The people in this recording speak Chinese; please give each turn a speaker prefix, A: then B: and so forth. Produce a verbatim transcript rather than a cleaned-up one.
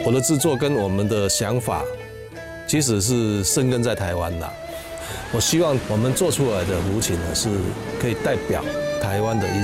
A: 我的制作跟我们的想法，其实是生根在台湾的。我希望我们做出来的炉琴呢，是可以代表台湾的音